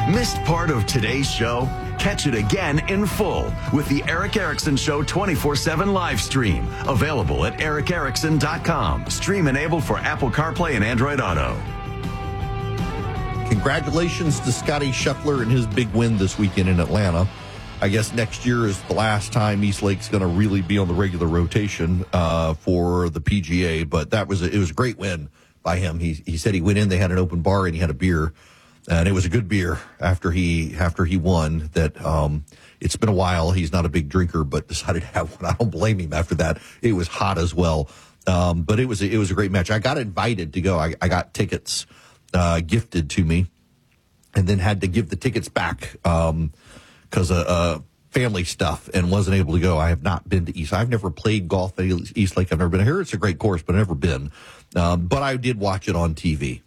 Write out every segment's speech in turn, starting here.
Missed part of today's show? Catch it again in full with the Eric Erickson Show 24/7 live stream. Available at ericerickson.com. Stream enabled for Apple CarPlay and Android Auto. Congratulations to Scotty Scheffler and his big win this weekend in Atlanta. I guess next year is the last time East Lake's going to really be on the regular rotation for the PGA. But it was a great win by him. He said he went in, they had an open bar, and he had a beer. And it was a good beer after he won. That it's been a while. He's not a big drinker, but decided to have one. I don't blame him after that. It was hot as well. But it was a great match. I got invited to go. I got tickets gifted to me, and then had to give the tickets back because of family stuff, and wasn't able to go. I have not been to East. I've never played golf at East Lake. I've never been here. It's a great course, but I've never been. But I did watch it on TV.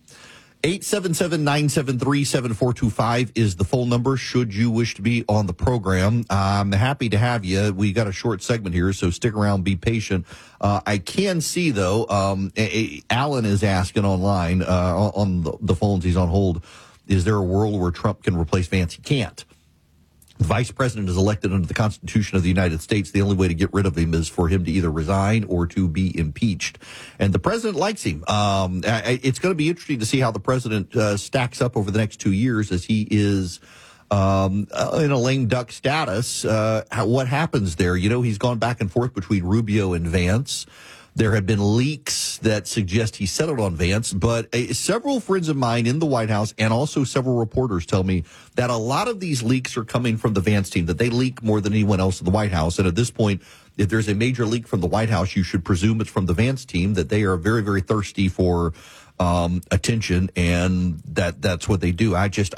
877-973-7425 is the phone number should you wish to be on the program. I'm happy to have you. We got a short segment here, so stick around, be patient. I can see, though, Alan is asking online on the phones. He's on hold. Is there a world where Trump can replace Vance? He can't. The vice president is elected under the Constitution of the United States. The only way to get rid of him is for him to either resign or to be impeached. And the president likes him. It's going to be interesting to see how the president stacks up over the next 2 years as he is in a lame duck status. What happens there? You know, he's gone back and forth between Rubio and Vance. There have been leaks that suggest he settled on Vance, but several friends of mine in the White House and also several reporters tell me that a lot of these leaks are coming from the Vance team, that they leak more than anyone else in the White House. And at this point, if there's a major leak from the White House, you should presume it's from the Vance team, that they are very, very thirsty for attention, and that's what they do.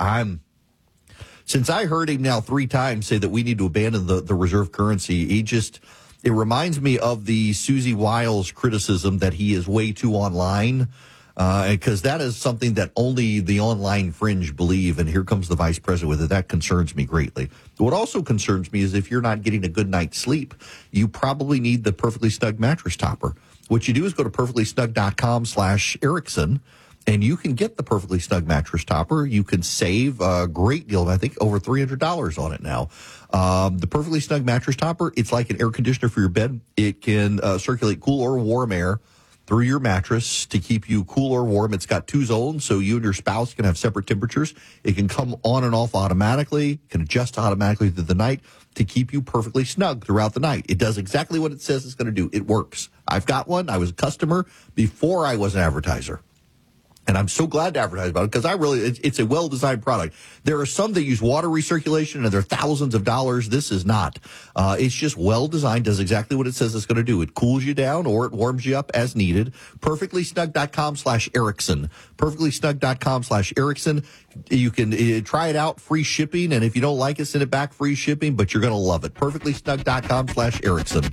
Since I heard him now 3 times say that we need to abandon the reserve currency, it reminds me of the Susie Wiles criticism that he is way too online, because that is something that only the online fringe believe, and here comes the vice president with it. That concerns me greatly. What also concerns me is if you're not getting a good night's sleep, you probably need the Perfectly Snug mattress topper. What you do is go to perfectlysnug.com/Erickson, and you can get the Perfectly Snug mattress topper. You can save a great deal, I think over $300 on it now. The Perfectly Snug mattress topper, it's like an air conditioner for your bed. It can circulate cool or warm air through your mattress to keep you cool or warm. It's got 2 zones, so you and your spouse can have separate temperatures. It can come on and off automatically, can adjust automatically through the night to keep you perfectly snug throughout the night. It does exactly what it says it's going to do. It works. I've got one. I was a customer before I was an advertiser. And I'm so glad to advertise about it because it's a well-designed product. There are some that use water recirculation and they're thousands of dollars. This is not. It's just well-designed, does exactly what it says it's going to do. It cools you down or it warms you up as needed. Perfectlysnug.com/Erickson. Perfectlysnug.com/Erickson. You can try it out, free shipping. And if you don't like it, send it back, free shipping, but you're going to love it. Perfectlysnug.com/Erickson.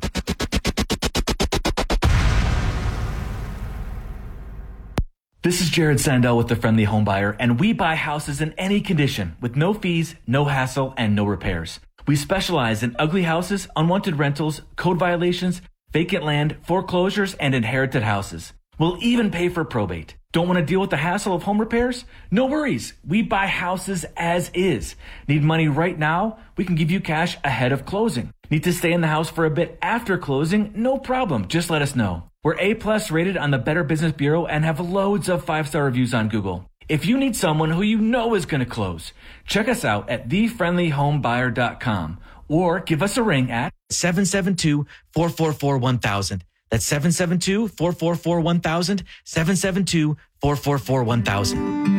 This is Jared Sandell with The Friendly Home Buyer, and we buy houses in any condition with no fees, no hassle, and no repairs. We specialize in ugly houses, unwanted rentals, code violations, vacant land, foreclosures, and inherited houses. We'll even pay for probate. Don't want to deal with the hassle of home repairs? No worries. We buy houses as is. Need money right now? We can give you cash ahead of closing. Need to stay in the house for a bit after closing? No problem. Just let us know. We're A+ rated on the Better Business Bureau and have loads of 5-star reviews on Google. If you need someone who you know is going to close, check us out at thefriendlyhomebuyer.com or give us a ring at 772-444-1000. That's 772-444-1000, 772-444-1000.